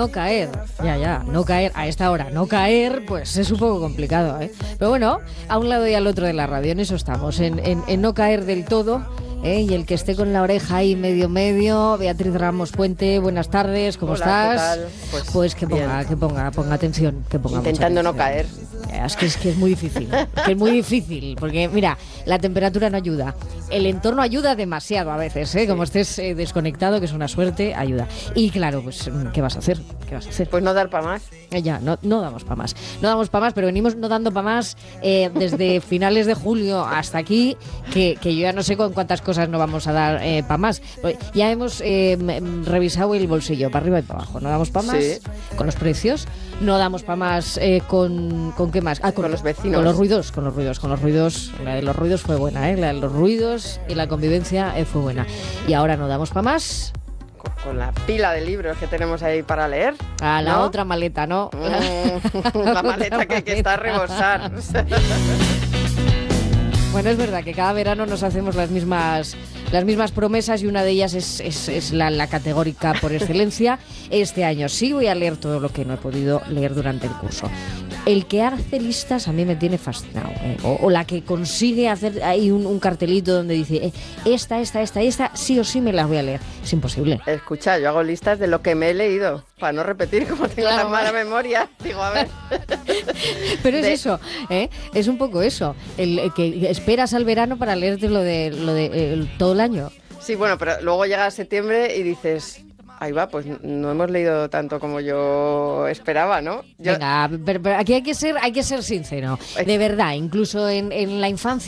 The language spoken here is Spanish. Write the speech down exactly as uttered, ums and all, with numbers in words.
no caer, ya, ya, no caer, a esta hora, no caer, pues es un poco complicado, ¿eh? Pero bueno, a un lado y al otro de la radio, en eso estamos, en, en, en no caer del todo. ¿Eh? Y el que esté con la oreja ahí medio medio, Beatriz Ramos Puente, buenas tardes, ¿cómo Hola, estás? ¿qué tal? Pues, pues que ponga, bien. que ponga, ponga atención, que ponga Intentando mucha no caer. Es que, es que es muy difícil, que es muy difícil, porque mira, la temperatura no ayuda, el entorno ayuda demasiado a veces, ¿eh? Sí. Como estés eh, desconectado, que es una suerte, ayuda. Y claro, pues, ¿qué vas a hacer? ¿Qué vas a hacer? Pues no dar para más. Eh, Ya, no, no damos para más. No damos para más, pero venimos no dando para más eh, desde finales de julio hasta aquí, que, que yo ya no sé con cuántas cosas no vamos a dar eh, para más. Pues ya hemos eh, m- revisado el bolsillo, para arriba y para abajo. No damos para más Sí. con los precios, no damos para más eh, con, con qué más. Ah, Con los vecinos. Con los ruidos, con los ruidos, con los ruidos. La de los ruidos fue buena, ¿eh? La de los ruidos y la convivencia eh, fue buena. Y ahora no damos para más. Con, con la pila de libros que tenemos ahí para leer. A la ¿no? otra maleta, ¿no? Mm, la maleta que, que está a rebosar. Bueno, es verdad que cada verano nos hacemos las mismas las mismas promesas y una de ellas es, es, es la, la categórica por excelencia. Este año sí voy a leer todo lo que no he podido leer durante el curso. El que hace listas a mí me tiene fascinado, ¿eh? o, o la que consigue hacer ahí un, un cartelito donde dice eh, esta, esta, esta, esta, sí o sí me las voy a leer. Es imposible. Escucha, yo hago listas de lo que me he leído, para no repetir, como tengo Claro, tan mala vale. memoria. Digo, a ver. Pero es De- eso, ¿eh? Es un poco eso, el, el que esperas al verano para leerte lo de, lo de el- todo el año. Sí, bueno, pero luego llega septiembre y dices, ahí va, pues no hemos leído tanto como yo esperaba, ¿no? Yo- Venga, pero, pero aquí hay que ser, hay que ser sincero. De verdad, incluso en, en la infancia.